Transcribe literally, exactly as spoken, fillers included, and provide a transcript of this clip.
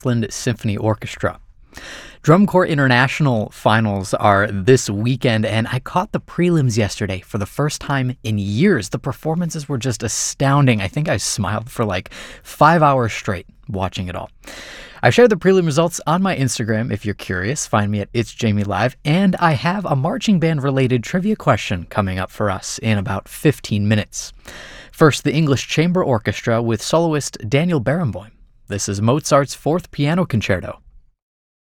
Iceland Symphony Orchestra. Drum Corps International finals are this weekend, and I caught the prelims yesterday for the first time in years. The performances were just astounding. I think I smiled for like five hours straight watching it all. I've shared the prelim results on my Instagram if you're curious. Find me at It's Jamie Live, and I have a marching band related trivia question coming up for us in about fifteen minutes. First, the English Chamber Orchestra with soloist Daniel Barenboim. This is Mozart's Fourth Piano Concerto.